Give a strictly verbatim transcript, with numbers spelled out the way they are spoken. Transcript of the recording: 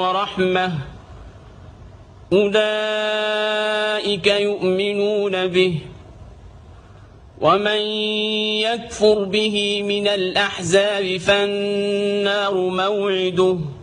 ورحمة أولئك يؤمنون به ومن يكفر به من الأحزاب فالنار موعده